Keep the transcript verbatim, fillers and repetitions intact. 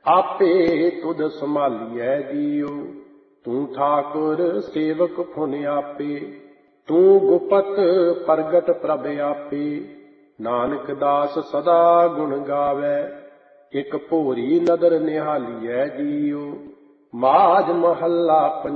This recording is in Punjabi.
ਆਪੇ ਤੁਧ ਸੰਭਾਲੀਐ ਜੀਉ। ਤੂੰ ਠਾਕੁਰ ਸੇਵਕ ਫੁਨ ਆਪੇ, ਤੂੰ ਗੁਪਤ ਪ੍ਰਗਟ ਪ੍ਰਭ ਆਪੇ। ਨਾਨਕ ਦਾਸ ਸਦਾ ਗੁਣ ਗਾਵੈ, ਇਕ ਭੋਰੀ ਨਦਰ ਨਿਹਾਲੀਐ ਜੀਉ। ਮਾਝ ਮਹੱਲਾ